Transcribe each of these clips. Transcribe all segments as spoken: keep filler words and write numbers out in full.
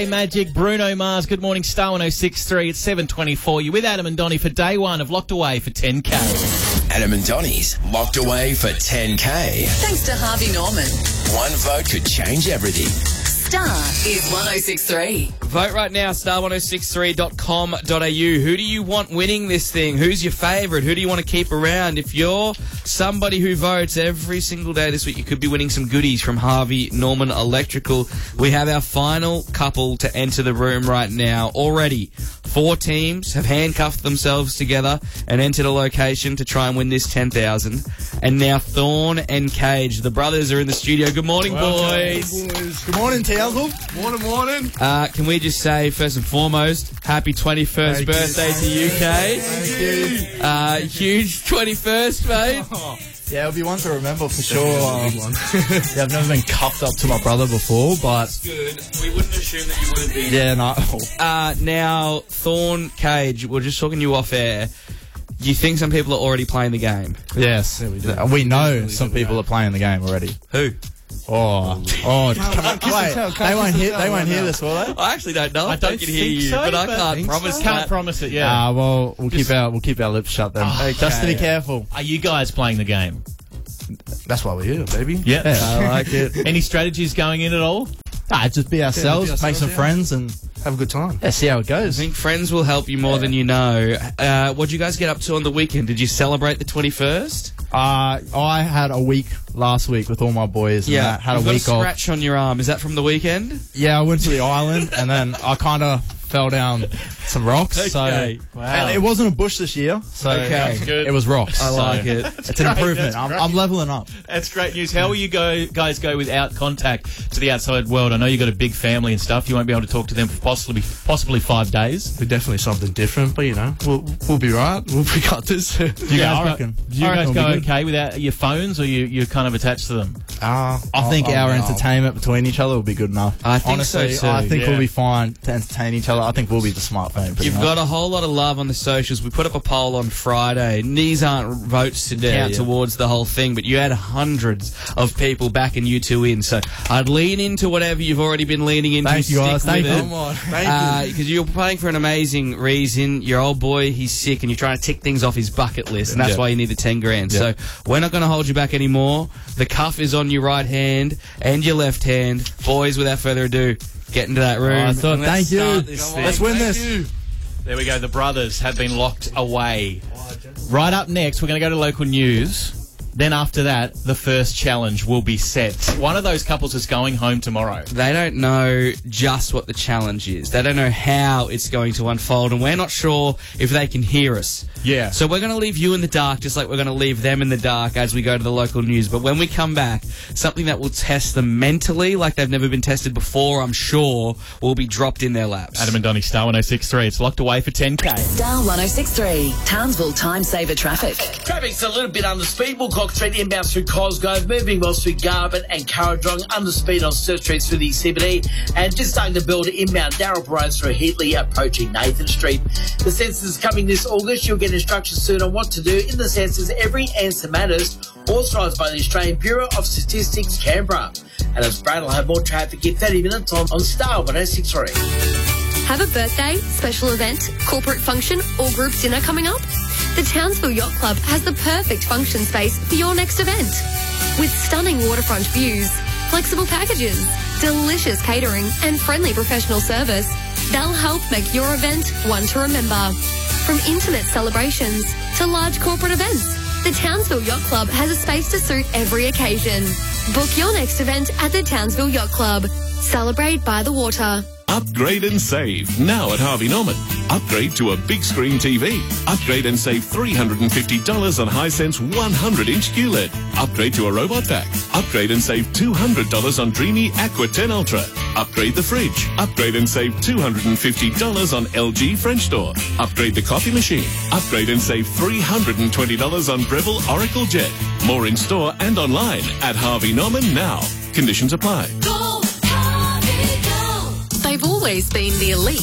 Magic, Bruno Mars, good morning, Star one oh six point three, it's seven twenty-four. You're with Adam and Donnie for day one of Locked Away for ten K. Adam and Donnie's Locked Away for ten K. Thanks to Harvey Norman. One vote could change everything. Star is one oh six point three. Vote right now, star one oh six three dot com dot a u. Who do you want winning this thing? Who's your favourite? Who do you want to keep around? If you're somebody who votes every single day this week, you could be winning some goodies from Harvey Norman Electrical. We have our final couple to enter the room right now. Already, four teams have handcuffed themselves together and entered a location to try and win this ten thousand. And now Thorn and Cage, the brothers, are in the studio. Good morning, Well boys. done, boys. Good morning, Taylor. Morning, morning. Uh, can we just say, first and foremost, happy twenty-first Thank you. birthday to you, Cage. Thank you. Uh, huge twenty-first, mate. Yeah, it'll be one to remember for sure. Um, yeah, I've never been cuffed up to my brother before, but Good. We wouldn't assume that you would have been. yeah, no. Uh, now, Thorn, Cage, we're just talking to you off air. You think some people are already playing the game? Yes, we, we know some people are playing the game already. Who? Oh, oh, come on, wait, they won't hear. They won't hear this, will they? I actually don't know. I if don't they can hear think you, so, but I but can't think promise so. that. Can't promise it, yeah. Ah, well, we'll keep our we'll keep our lips shut then. Oh, Just to be okay. careful. Are you guys playing the game? That's why we're here, baby. Yeah. Yeah, I like it. Any strategies going in at all? Ah, just be ourselves, ourselves, make some yeah. friends, and Have a good time. yeah, see how it I goes. think friends will help you more than you know. Uh, what did you guys get up to on the weekend? Did you celebrate the twenty-first? Uh, I had a week last week with all my boys. And that, had You've a got week a off. scratch on your arm. Is that from the weekend? Yeah, I went to the island and then I kind of fell down some rocks. Okay. So, Wow. and it wasn't a bush this year. So Okay. That's good. it was rocks. I So like it. It's an improvement. That's I'm, great. I'm leveling up. That's great news. How will you go, guys go without contact to the outside world? I know you've got a big family and stuff. You won't be able to talk to them for possibly possibly five days. We're definitely something different, but you know, we'll we'll be right. We'll we got this. You Yeah, guys I reckon? Do you I reckon guys it'll go be good. okay without your phones, or you, you're kind of attached to them? Uh, I think I'll- our I'll- entertainment between each other will be good enough. I think so Honestly, too, I think yeah. we'll be fine to entertain each other. I think we'll be the smartphone. pretty You've much. got a whole lot of love on the socials. We put up a poll on Friday. And these aren't votes to Yeah, count yeah. towards the whole thing, but you had hundreds of people backing you two in. So I'd lean into whatever you've already been leaning into. Thank you, Stick guys. Thank with you. it. Come on. Thank you. Because you're playing for an amazing reason. Your old boy, he's sick, and you're trying to tick things off his bucket list, and that's Yeah. why you need the ten grand. Yeah. So we're not going to hold you back anymore. The cuff is on your right hand and your left hand. Boys, without further ado, get into that room. Oh, I thought- and let's thank you. start this Come thing. Let's win Thank this. you. There we go. The brothers have been locked away. Right up next, we're going to go to local news. Then after that, the first challenge will be set. One of those couples is going home tomorrow. They don't know just what the challenge is. They don't know how it's going to unfold, and we're not sure if they can hear us. Yeah. So we're going to leave you in the dark, just like we're going to leave them in the dark as we go to the local news. But when we come back, something that will test them mentally like they've never been tested before, I'm sure, will be dropped in their laps. Adam and Donnie, Star one oh six point three. It's locked away for ten K. Star one oh six point three. Townsville Time Saver Traffic. Traffic's a little bit under speed. Woolcock Street inbound through Cosgrove, moving well through Garbutt and Curradong, under speed on Sturt Street through the C B D, and just starting to build inbound Darrell Road through Heatley, approaching Nathan Street. The census coming this August. You'll get instructions soon on what to do in the census. Every answer matters, authorised by the Australian Bureau of Statistics, Canberra. And as Brad will have more traffic in thirty minutes on, on Star one oh six point three. Have a birthday, special event, corporate function, or group dinner coming up? The Townsville Yacht Club has the perfect function space for your next event. With stunning waterfront views, flexible packages, delicious catering, and friendly professional service, they'll help make your event one to remember. From intimate celebrations to large corporate events, the Townsville Yacht Club has a space to suit every occasion. Book your next event at the Townsville Yacht Club. Celebrate by the water. Upgrade and save now at Harvey Norman. Upgrade to a big screen T V. Upgrade and save three hundred fifty dollars on Hisense one hundred inch Q L E D. Upgrade to a robot vac. Upgrade and save two hundred dollars on Dreamy Aqua ten Ultra. Upgrade the fridge. Upgrade and save two hundred fifty dollars on L G French door. Upgrade the coffee machine. Upgrade and save three hundred twenty dollars on Breville Oracle Jet. More in store and online at Harvey Norman now. Conditions apply. They've always been the elite.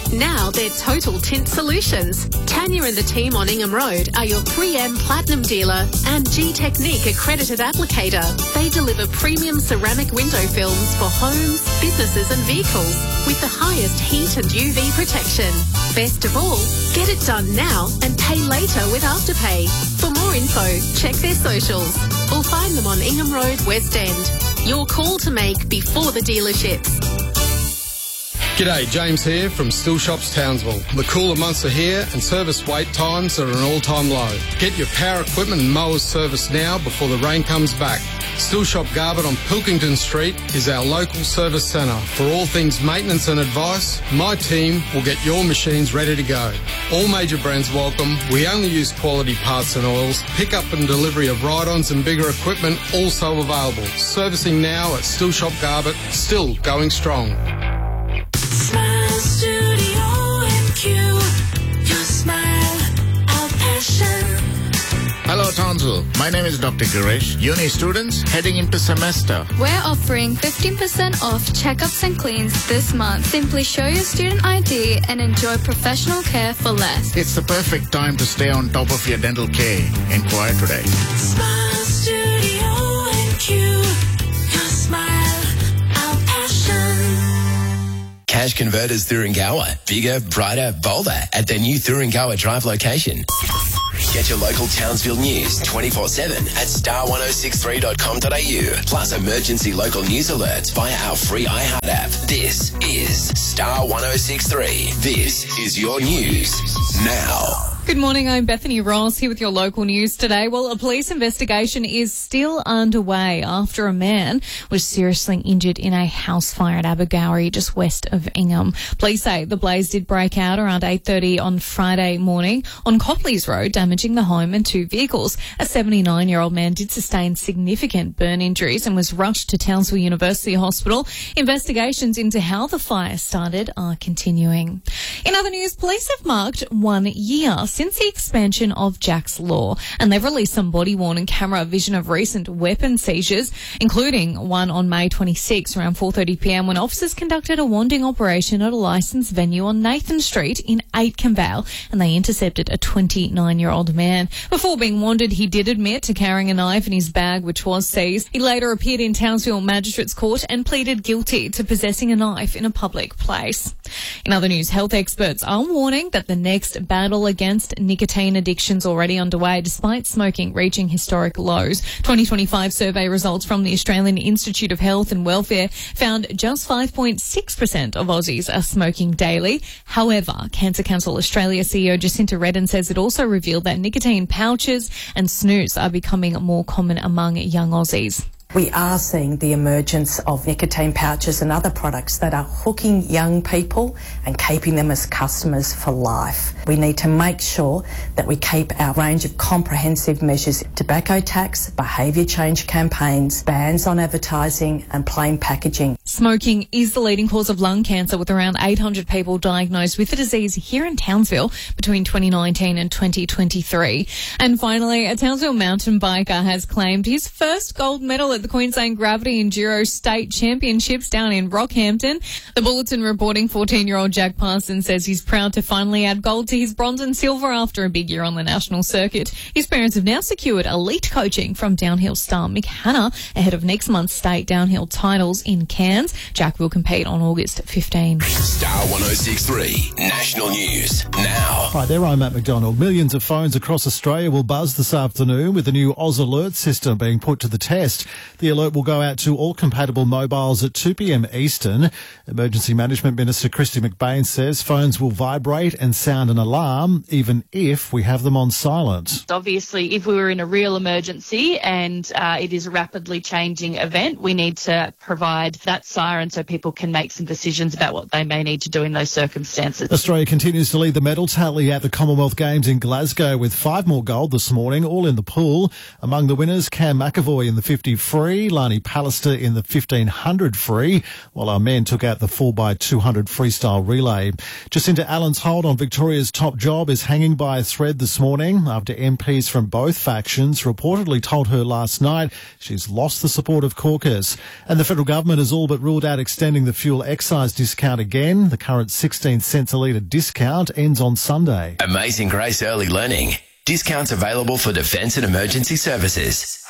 Now they're Total Tint Solutions. Tanya and the team on Ingham Road are your three M Platinum dealer and G-Technique accredited applicator. They deliver premium ceramic window films for homes, businesses and vehicles with the highest heat and U V protection. Best of all, get it done now and pay later with Afterpay. For more info, check their socials or find them on Ingham Road, West End. Your call to make before the dealerships. G'day, James here from Still Shops Townsville. The cooler months are here and service wait times are at an all-time low. Get your power equipment and mowers serviced now before the rain comes back. Still Shop Garbutt on Pilkington Street is our local service centre. For all things maintenance and advice, my team will get your machines ready to go. All major brands welcome. We only use quality parts and oils. Pick-up and delivery of ride-ons and bigger equipment also available. Servicing now at Still Shop Garbutt, still going strong. Smile Studio M Q. Your smile, our passion. Hello Townsville, my name is Doctor Girish. Uni students heading into semester. We're offering fifteen percent off checkups and cleans this month. Simply show your student I D and enjoy professional care for less. It's the perfect time to stay on top of your dental care. Inquire today. Smile Studio M Q. Your smile, our passion. Cash Converters Thuringowa. Bigger, brighter, bolder at their new Thuringowa Drive location. Get your local Townsville news twenty-four seven at star ten sixty-three dot com dot a u. Plus emergency local news alerts via our free iHeart app. This is Star ten sixty-three. This is your news now. Good morning, I'm Bethany Ross here with your local news today. Well, a police investigation is still underway after a man was seriously injured in a house fire at Abergowrie, just west of Ingham. Police say the blaze did break out around eight thirty on Friday morning on Copleys Road, damaging the home and two vehicles. A seventy-nine-year-old man did sustain significant burn injuries and was rushed to Townsville University Hospital. Investigations into how the fire started are continuing. In other news, police have marked one year since the expansion of Jack's Law, and they've released some body-worn and camera vision of recent weapon seizures, including one on May twenty-sixth around four thirty p m when officers conducted a wanding operation at a licensed venue on Nathan Street in Aitken Vale, and they intercepted a twenty-nine-year-old man. Before being wandered, he did admit to carrying a knife in his bag, which was seized. He later appeared in Townsville Magistrates Court and pleaded guilty to possessing a knife in a public place. In other news, health experts are warning that the next battle against nicotine addiction's already underway, despite smoking reaching historic lows. twenty twenty-five survey results from the Australian Institute of Health and Welfare found just five point six percent of Aussies are smoking daily. However, Cancer Council Australia C E O Jacinta Redden says it also revealed that nicotine pouches and snus are becoming more common among young Aussies. We are seeing the emergence of nicotine pouches and other products that are hooking young people and keeping them as customers for life. We need to make sure that we keep our range of comprehensive measures: tobacco tax, behaviour change campaigns, bans on advertising and plain packaging. Smoking is the leading cause of lung cancer, with around eight hundred people diagnosed with the disease here in Townsville between twenty nineteen and twenty twenty-three. And finally, a Townsville mountain biker has claimed his first gold medal at the Queensland Gravity Enduro State Championships down in Rockhampton. The Bulletin reporting fourteen-year-old Jack Parsons says he's proud to finally add gold to his bronze and silver after a big year on the national circuit. His parents have now secured elite coaching from downhill star Mick Hanna ahead of next month's state downhill titles in Cairns. Jack will compete on August fifteenth. Star ten sixty-three National News now. Hi there, I'm Matt McDonald. Millions of phones across Australia will buzz this afternoon with the new Oz Alert system being put to the test. The alert will go out to all compatible mobiles at two p m Eastern. Emergency Management Minister Christy McBain says phones will vibrate and sound an alarm even if we have them on silent. Obviously, if we were in a real emergency and uh, it is a rapidly changing event, we need to provide that siren so people can make some decisions about what they may need to do in those circumstances. Australia continues to lead the medal tally at the Commonwealth Games in Glasgow with five more gold this morning, all in the pool. Among the winners, Cam McAvoy in the fifty free, free, Lani Pallister in the fifteen hundred free, while our men took out the four by two hundred freestyle relay. Jacinta Allen's hold on Victoria's top job is hanging by a thread this morning after M Ps from both factions reportedly told her last night she's lost the support of caucus. And the federal government has all but ruled out extending the fuel excise discount again. The current sixteen cents a litre discount ends on Sunday. Amazing Grace Early Learning. Discounts available for defence and emergency services.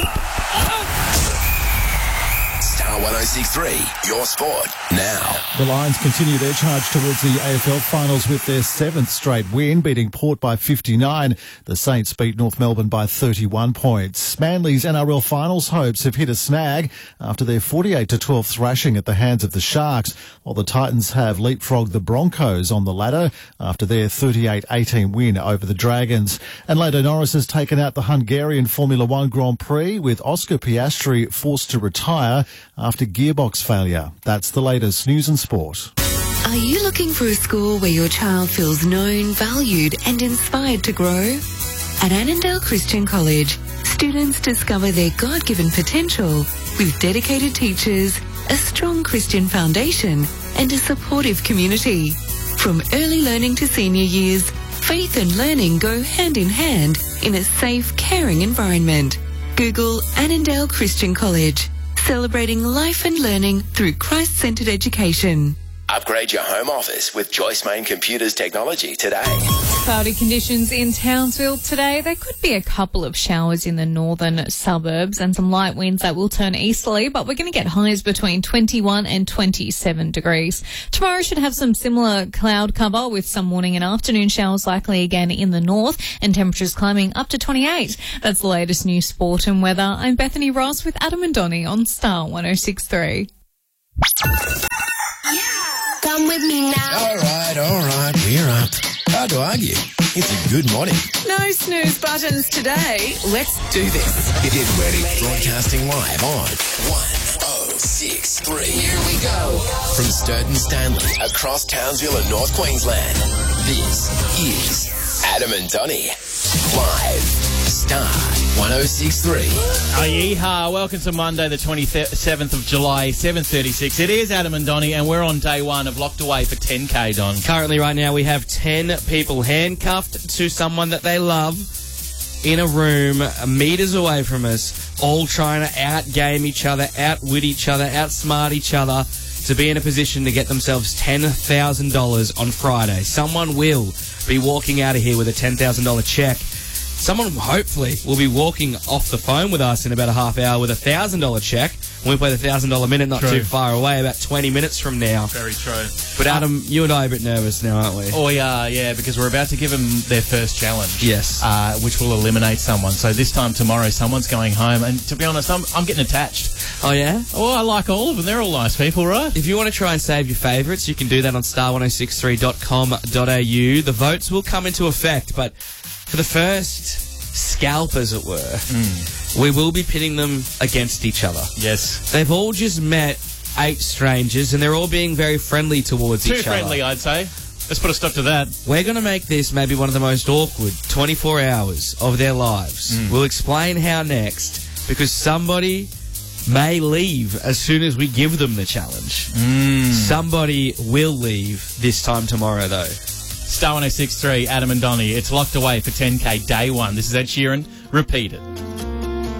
Star one oh six point three, your sport, now. The Lions continue their charge towards the A F L finals with their seventh straight win, beating Port by fifty-nine. The Saints beat North Melbourne by thirty-one points. Manly's N R L finals hopes have hit a snag after their forty-eight to twelve thrashing at the hands of the Sharks, while the Titans have leapfrogged the Broncos on the ladder after their thirty-eight eighteen win over the Dragons. And Lando Norris has taken out the Hungarian Formula One Grand Prix, with Oscar Piastri forced to retire after gearbox failure. That's the latest news and sport. Are you looking for a school where your child feels known, valued and inspired to grow? At Annandale Christian College, students discover their God-given potential with dedicated teachers, a strong Christian foundation and a supportive community. From early learning to senior years, faith and learning go hand in hand in a safe, caring environment. Google Annandale Christian College, celebrating life and learning through Christ-centered education. Upgrade your home office with Joyce Main Computers technology today. Cloudy conditions in Townsville today. There could be a couple of showers in the northern suburbs and some light winds that will turn easterly, but we're going to get highs between twenty-one and twenty-seven degrees. Tomorrow should have some similar cloud cover with some morning and afternoon showers likely again in the north and temperatures climbing up to twenty-eight. That's the latest news, sport and weather. I'm Bethany Ross with Adam and Donnie on Star one oh six point three. Come with me now. All right, all right, we're up. Hard to argue. It's a good morning. No snooze buttons today. Let's do this. Get ready. Broadcasting live on one oh six point three. Here we go. From Sturton Stanley across Townsville and North Queensland, this is Adam and Donnie. Live. Star one oh six point three. Oh, yeehaw. Welcome to Monday, the twenty-seventh of July, seven thirty-six. It is Adam and Donnie, and we're on day one of Locked Away for ten K, Don. Currently, right now, we have ten people handcuffed to someone that they love in a room meters away from us, all trying to outgame each other, outwit each other, outsmart each other to be in a position to get themselves ten thousand dollars on Friday. Someone will be walking out of here with a ten thousand dollars check. Someone, hopefully, will be walking off the phone with us in about a half hour with a one thousand dollars check. When we play the one thousand dollars minute not True. too far away, about twenty minutes from now. Very true. But Adam, you and I are a bit nervous now, aren't we? Oh, we are, yeah, because we're about to give them their first challenge. Yes. Uh, which will eliminate someone. So this time tomorrow, someone's going home. And to be honest, I'm, I'm getting attached. Oh, yeah? Oh, I like all of them. They're all nice people, right? If you want to try and save your favourites, you can do that on star one oh six three dot com dot a u. The votes will come into effect, but for the first scalp, as it were, mm. we will be pitting them against each other. Yes. They've all just met eight strangers, and they're all being very friendly towards Too each other. Too friendly, I'd say. Let's put a stop to that. We're going to make this maybe one of the most awkward twenty-four hours of their lives. Mm. We'll explain how next, because somebody may leave as soon as we give them the challenge. Mm. Somebody will leave this time tomorrow, though. Star one oh six point three, Adam and Donnie. It's Locked Away for ten K, day one. This is Ed Sheeran. Repeat it.